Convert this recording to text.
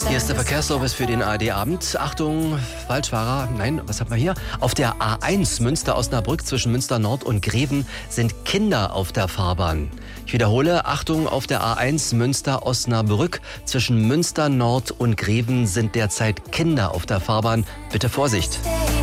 Hier ist der Verkehrsservice für den ARD-Abend. Achtung, Falschfahrer. Nein, was haben wir hier? Auf der A1 Münster-Osnabrück zwischen Münster Nord und Greven sind Kinder auf der Fahrbahn. Ich wiederhole, Achtung, auf der A1 Münster-Osnabrück zwischen Münster Nord und Greven sind derzeit Kinder auf der Fahrbahn. Bitte Vorsicht.